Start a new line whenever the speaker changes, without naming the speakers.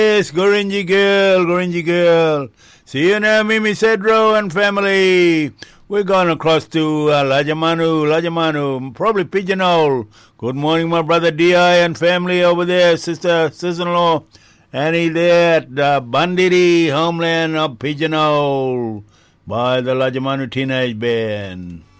Yes, Gorinji girl. See you now, Mimi Cedro and family. We're going across to Lajamanu, probably Pigeonhole. Good morning, my brother D.I. and family over there, sister-in-law Annie there at Bandiri, homeland of Pigeonhole, by the Lajamanu Teenage Band.